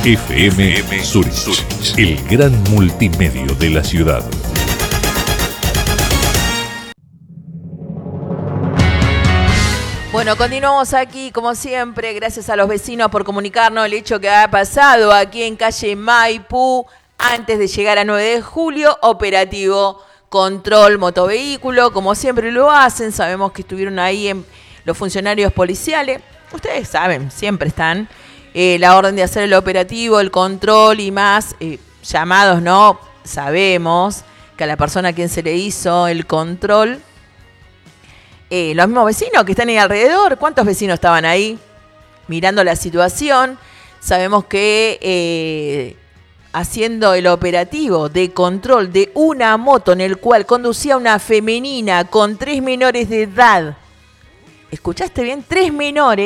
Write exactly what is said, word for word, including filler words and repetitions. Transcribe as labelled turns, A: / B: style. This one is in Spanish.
A: F M Zurich, el gran multimedio de la ciudad.
B: Bueno, continuamos aquí, como siempre, gracias a los vecinos por comunicarnos el hecho que ha pasado aquí en calle Maipú antes de llegar a nueve de julio, operativo control motovehículo, como siempre lo hacen, sabemos que estuvieron ahí en los funcionarios policiales, ustedes saben, siempre están, eh, la orden de hacer el operativo, el control y más, eh, llamados, ¿no? Sabemos que a la persona a quien se le hizo el control, Eh, los mismos vecinos que están ahí alrededor, ¿cuántos vecinos estaban ahí mirando la situación? Sabemos que eh, haciendo el operativo de control de una moto en el cual conducía una femenina con tres menores de edad. ¿Escuchaste bien? Tres menores.